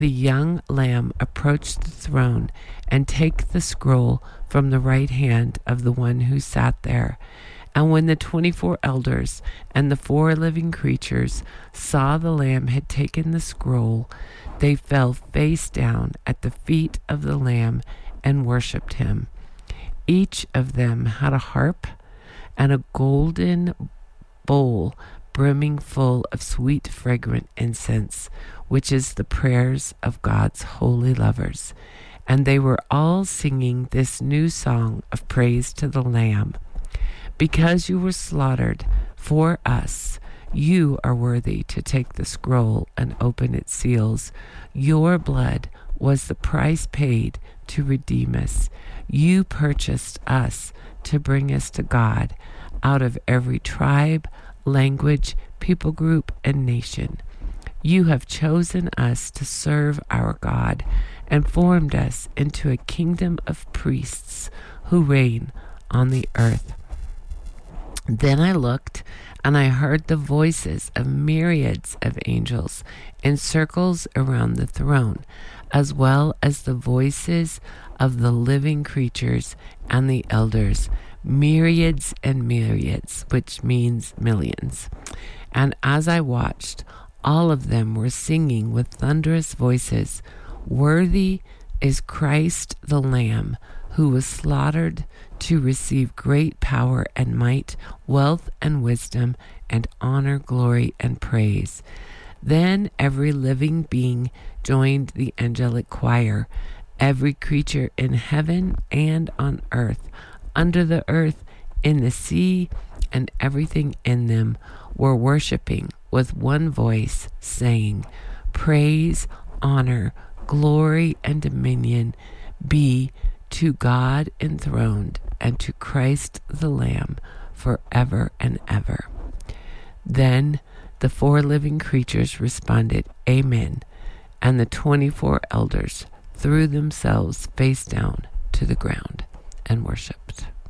the young lamb approached the throne and take the scroll from the right hand of the one who sat there. And when the 24 elders and the 4 living creatures saw the Lamb had taken the scroll, they fell face down at the feet of the Lamb and worshipped him. Each of them had a harp and a golden bowl brimming full of sweet fragrant incense, which is the prayers of God's holy lovers. And they were all singing this new song of praise to the Lamb. Because you were slaughtered for us, you are worthy to take the scroll and open its seals. Your blood was the price paid to redeem us. You purchased us to bring us to God out of every tribe, language, people group, and nation. You have chosen us to serve our God and formed us into a kingdom of priests who reign on the earth. Then I looked, and I heard the voices of myriads of angels in circles around the throne, as well as the voices of the living creatures and the elders, myriads and myriads, which means millions. And as I watched, all of them were singing with thunderous voices, "Worthy is Christ the Lamb, who was slaughtered to receive great power and might, wealth and wisdom, and honor, glory, and praise." Then every living being joined the angelic choir, every creature in heaven and on earth, under the earth, in the sea, and everything in them, were worshiping with one voice, saying, "Praise, honor, glory, and dominion be to God enthroned, and to Christ the Lamb forever and ever." Then the 4 living creatures responded, "Amen," and the 24 elders threw themselves face down to the ground and worshipped.